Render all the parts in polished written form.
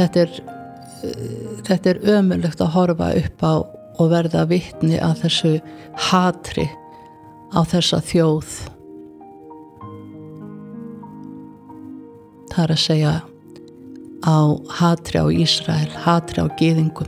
þetta er ömurlegt að horfa upp á og verða vitni að þessu hatri á þessa þjóð. Það er að segja á hatri á Ísrael, hatri á gyðingum.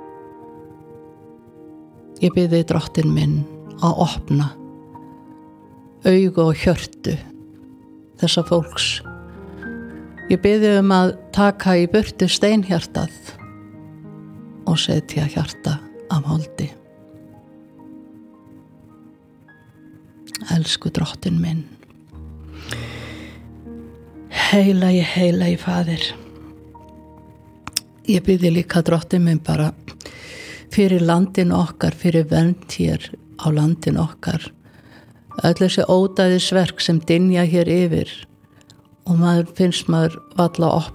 Ég bið þig, Drottinn minn, að opna augu og hjörtu þessa fólks. Ég bið þig að taka í burtu steinhjartað og setja hjarta af holdi. Elsku Drottinn minn, heilagi Faðir, ég bið þig líka, Drottinn minn, bara fyrir landinu okkar, fyrir vernd hér á landinu okkar, öll þessi ódæðisverk sem dynja hér yfir og finnst maður varla að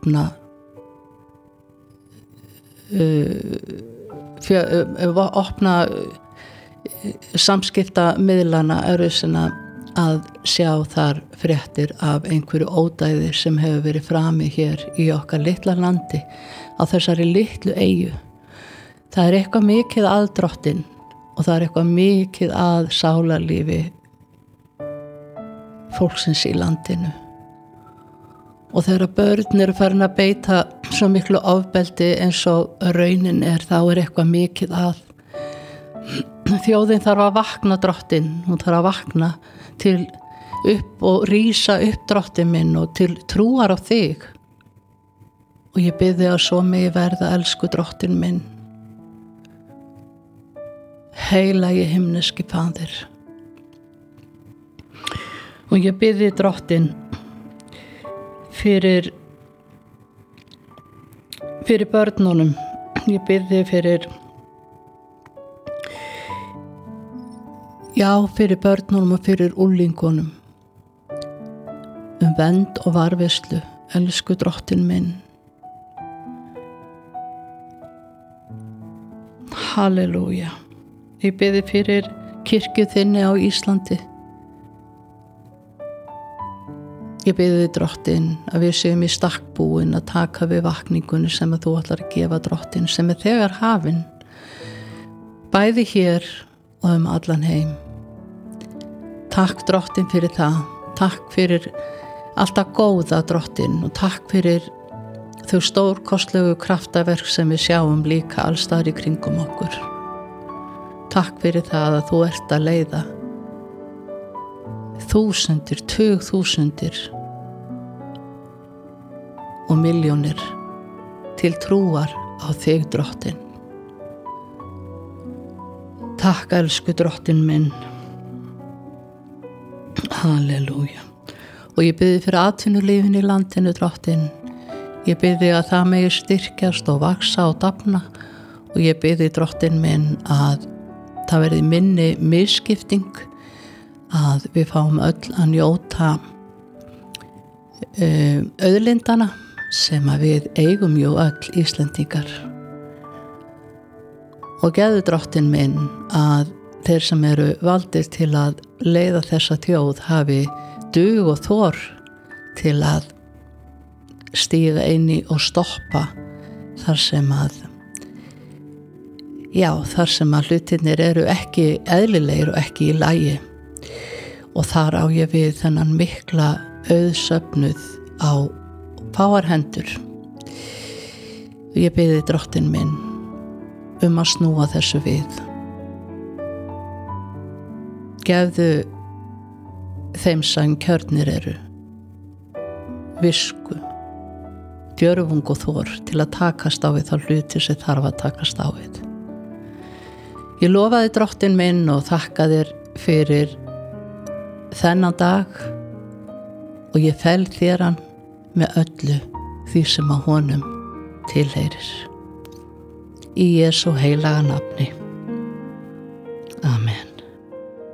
opna samskiptamiðlana örusina að sjá þar fréttir af einhverju ódæði sem hefur verið frami hér í okkar litla landi, á þessari litlu eyju. Það er eitthvað mikið að Drottinn og það er eitthvað mikið að sálarlífi fólksins í landinu. Og þegar börn eru farin að beita svo miklu ofbeldi eins og raunin er, þá er eitthvað mikið að. Þjóðin þarf að vakna, Drottinn, hún þarf að vakna til upp og rísa upp, Drottinn minn, og til trúar á þig. Og ég bið þig að svo megi verða, elsku Drottinn minn. Heilagi himneski Faðir. Og ég bið þig, Drottinn, fyrir börnunum. Ég bið þig fyrir börnunum og fyrir úlingunum vernd og varðveislu, elsku Drottinn minn. Halleluja. Ég bið þig fyrir kirkju þinni á Íslandi. Ég bið þig, Drottinn, að við séum í stakk búin að taka við vakningunni sem að þú ætlar að gefa, Drottinn, sem er þegar hafin, bæði hér og allan heim. Takk, Drottinn, fyrir það. Takk fyrir alltaf góða, Drottinn, og takk fyrir þau stórkostlegu kraftaverk sem við sjáum líka alls staðar í kringum okkur. Takk fyrir það að þú ert að leiða þúsundir, tugþúsundir og milljónir til trúar á þig, Drottinn. Takk, elsku Drottinn minn. Halleluja. Og ég bið þig fyrir atvinnulífinu í landinu, Drottinn. Ég bið þig að það megi styrkjast og vaxa og dafna, og ég bið þig, Drottinn minn, að það verði minni misskipting, að við fáum öll að njóta auðlindana sem að við eigum jú öll Íslendingar. Og gefðu, Drottinn minn, að þeir sem eru valdir til að leiða þessa þjóð hafi dug og þor til að stíga inn í og stoppa þar sem að hlutirnir eru ekki eðlilegir og ekki í lagi. Og þar á ég við þennan mikla auðsöfnuð á fáar hendur. Ég bið þig, Drottinn minn, að snúa þessu við. Gefðu þeim sem kjörnir eru visku, djörfung og þor til að takast á við þá hluti sem þarf að takast á við. Ég lofa þig, Drottinn minn, og þakka þér fyrir þennan dag, og ég fel þér hann með öllu því sem að honum tilheyrir. Í Jesú heilaga nafni. Amen.